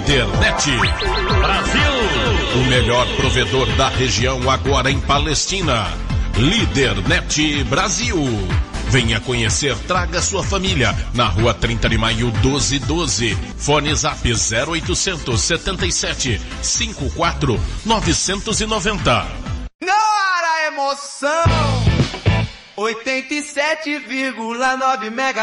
Lídernet Brasil. O melhor provedor da região agora em Palestina. Lídernet Brasil. Venha conhecer, traga sua família. Na rua 30 de maio 1212. Fone Zap 0800 77 54 990. Na hora emoção 87,9 mega.